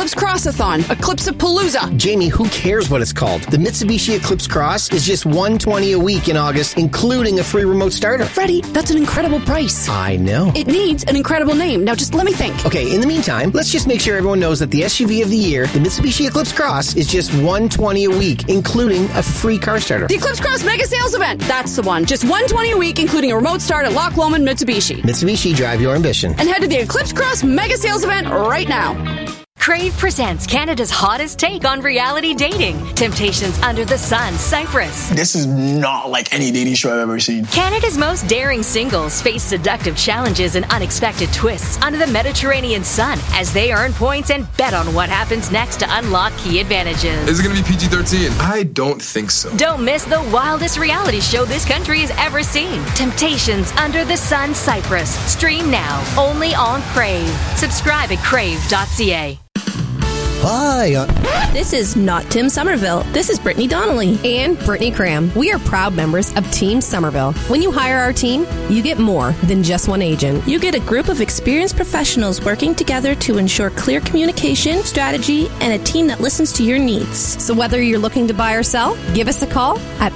Eclipse Crossathon, Eclipse-a-Palooza. Jamie, who cares what it's called? The Mitsubishi Eclipse Cross is just $120 a week in August, including a free remote starter. Freddie, that's an incredible price. I know. It needs an incredible name. Now just let me think. Okay, in the meantime, let's just make sure everyone knows that the SUV of the year, the Mitsubishi Eclipse Cross, is just $120 a week, including a free car starter. The Eclipse Cross Mega Sales Event. That's the one. Just $120 a week, including a remote start at Loch Lomond Mitsubishi. Mitsubishi, drive your ambition. And head to the Eclipse Cross Mega Sales Event right now. Crave presents Canada's hottest take on reality dating. Temptations Under the Sun, Cyprus. This is not like any dating show I've ever seen. Canada's most daring singles face seductive challenges and unexpected twists under the Mediterranean sun as they earn points and bet on what happens next to unlock key advantages. Is it going to be PG-13? I don't think so. Don't miss the wildest reality show this country has ever seen. Temptations Under the Sun, Cyprus. Stream now, only on Crave. Subscribe at crave.ca. Hi. This is not Tim Somerville. This is Brittany Donnelly. And Brittany Cram. We are proud members of Team Somerville. When you hire our team, you get more than just one agent. You get a group of experienced professionals working together to ensure clear communication, strategy, and a team that listens to your needs. So whether you're looking to buy or sell, give us a call at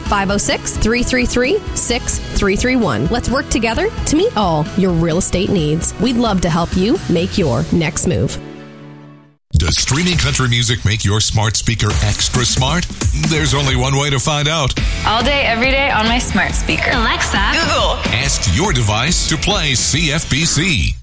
506-333-6331. Let's work together to meet all your real estate needs. We'd love to help you make your next move. Does streaming country music make your smart speaker extra smart? There's only one way to find out. All day, every day on my smart speaker. Alexa, Google. Ask your device to play CFBC.